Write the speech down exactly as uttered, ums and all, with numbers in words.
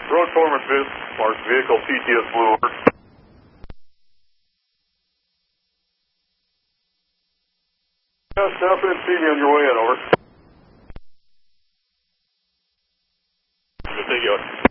Road foreman, marked vehicle P T S Blue. Over. Yeah, stop in and see me on your way in, over. Good, thank you.